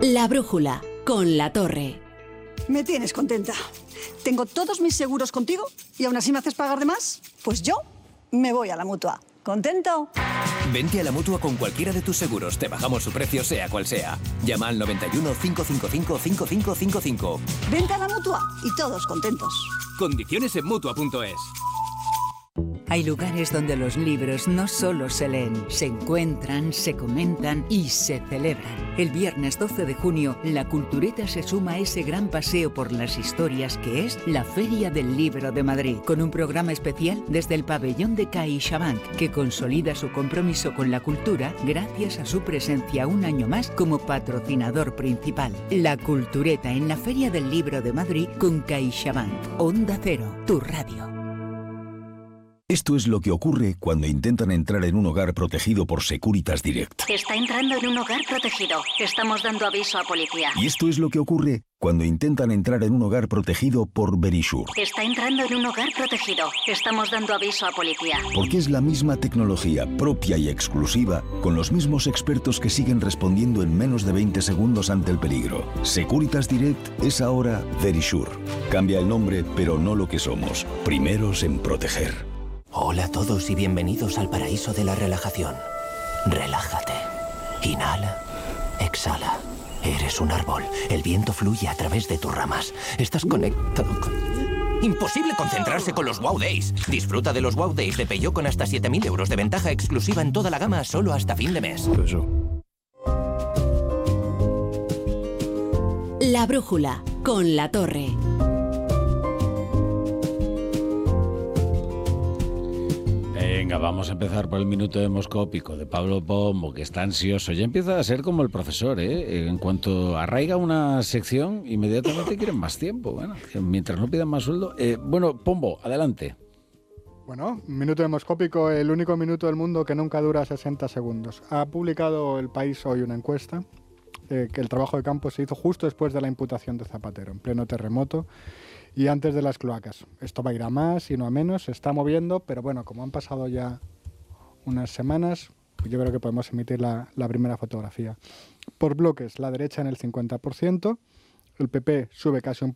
La brújula, con La Torre. Me tienes contenta. Tengo todos mis seguros contigo y aún así me haces pagar de más. Pues yo me voy a la Mutua. ¿Contento? Vente a la Mutua con cualquiera de tus seguros. Te bajamos su precio, sea cual sea. Llama al 91 555 5555. Vente a la Mutua y todos contentos. Condiciones en Mutua.es. Hay lugares donde los libros no solo se leen, se encuentran, se comentan y se celebran. El viernes 12 de junio, la Cultureta se suma a ese gran paseo por las historias que es la Feria del Libro de Madrid, con un programa especial desde el pabellón de CaixaBank, que consolida su compromiso con la cultura gracias a su presencia un año más como patrocinador principal. La Cultureta en la Feria del Libro de Madrid con CaixaBank. Onda Cero, tu radio. Esto es lo que ocurre cuando intentan entrar en un hogar protegido por Securitas Direct. Está entrando en un hogar protegido. Estamos dando aviso a policía. Y esto es lo que ocurre cuando intentan entrar en un hogar protegido por Verisure. Está entrando en un hogar protegido. Estamos dando aviso a policía. Porque es la misma tecnología propia y exclusiva, con los mismos expertos que siguen respondiendo en menos de 20 segundos ante el peligro. Securitas Direct es ahora Verisure. Cambia el nombre, pero no lo que somos. Primeros en proteger. Hola a todos y bienvenidos al paraíso de la relajación. Relájate. Inhala. Exhala. Eres un árbol. El viento fluye a través de tus ramas. Estás conectado con... Imposible concentrarse con los Wow Days. Disfruta de los Wow Days de Peugeot con hasta 7.000 euros de ventaja exclusiva en toda la gama solo hasta fin de mes. La brújula, con La Torre. Venga, vamos a empezar por el minuto demoscópico de Pablo Pombo, que está ansioso. Ya empieza a ser como el profesor, ¿eh? En cuanto arraiga una sección, inmediatamente quieren más tiempo. Bueno, mientras no pidan más sueldo. Bueno, Pombo, adelante. Bueno, minuto demoscópico, el único minuto del mundo que nunca dura 60 segundos. Ha publicado El País hoy una encuesta que el trabajo de campo se hizo justo después de la imputación de Zapatero, en pleno terremoto. Y antes de las cloacas. Esto va a ir a más y no a menos, se está moviendo, pero bueno, como han pasado ya unas semanas, pues yo creo que podemos emitir la primera fotografía. Por bloques, la derecha en el 50%, el PP sube casi un